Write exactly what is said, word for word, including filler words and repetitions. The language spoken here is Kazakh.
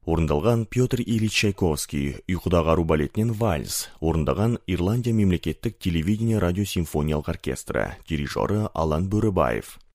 орындалған Петр Ильич Чайковский, ұйқыдағы ару балетінен вальс, орындаған Ирландия мемлекеттік телевидение радиосимфониялық оркестрі, дирижері Алан Бөрібаев.